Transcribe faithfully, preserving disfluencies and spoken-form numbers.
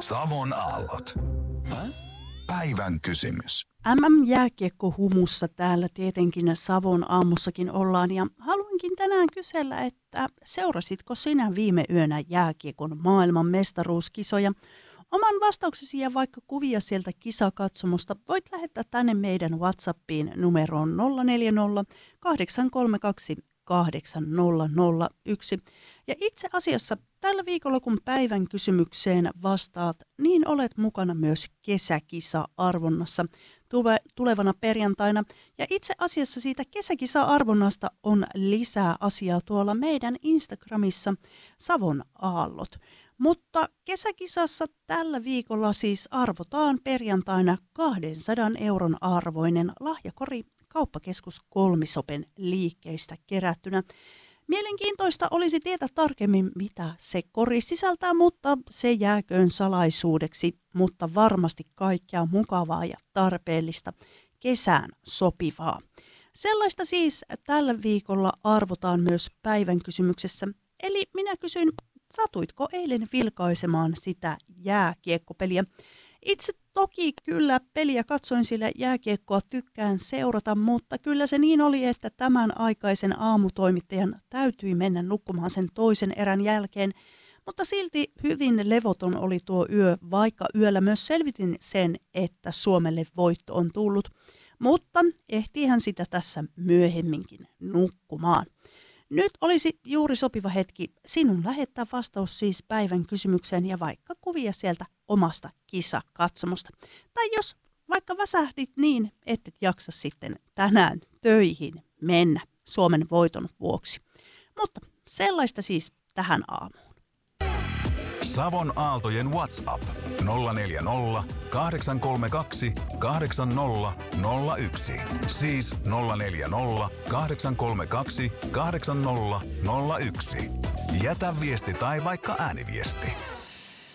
Savon aallot. Päivän kysymys. M M-jääkiekko humussa täällä tietenkin Savon aamussakin ollaan ja haluankin tänään kysellä, että seurasitko sinä viime yönä jääkiekon maailman mestaruuskisoja? Oman vastauksesi ja vaikka kuvia sieltä kisakatsomosta voit lähettää tänne meidän WhatsAppiin numeroon nolla neljä nolla kahdeksan kolme kaksi kahdeksan nolla nolla yksi. Ja itse asiassa tällä viikolla kun päivän kysymykseen vastaat, niin olet mukana myös kesäkisa-arvonnassa tulevana perjantaina. Ja itse asiassa siitä kesäkisa-arvonnasta on lisää asiaa tuolla meidän Instagramissa Savon aallot. Mutta kesäkisassa tällä viikolla siis arvotaan perjantaina kahdensadan euron arvoinen lahjakori Kauppakeskus Kolmisopen liikkeistä kerättynä. Mielenkiintoista olisi tietää tarkemmin, mitä se kori sisältää, mutta se jääköön salaisuudeksi, mutta varmasti kaikkea mukavaa ja tarpeellista kesään sopivaa. Sellaista siis tällä viikolla arvotaan myös päivän kysymyksessä. Eli minä kysyn, satuitko eilen vilkaisemaan sitä jääkiekkopeliä? Itse toki kyllä peliä katsoin, sillä jääkiekkoa tykkään seurata, mutta kyllä se niin oli, että tämän aikaisen aamutoimittajan täytyi mennä nukkumaan sen toisen erän jälkeen. Mutta silti hyvin levoton oli tuo yö, vaikka yöllä myös selvitin sen, että Suomelle voitto on tullut. Mutta ehtiihän sitä tässä myöhemminkin nukkumaan. Nyt olisi juuri sopiva hetki sinun lähettää vastaus siis päivän kysymykseen ja vaikka kuvia sieltä omasta kisakatsomosta. Tai jos vaikka väsähdit niin, ettet jaksa sitten tänään töihin mennä Suomen voiton vuoksi. Mutta sellaista siis tähän aamuun. Savon aaltojen WhatsApp nolla neljä nolla kahdeksan kolme kaksi kahdeksan nolla nolla yksi. Siis nolla neljä nolla kahdeksan kolme kaksi kahdeksan nolla nolla yksi. Jätä viesti tai vaikka ääniviesti.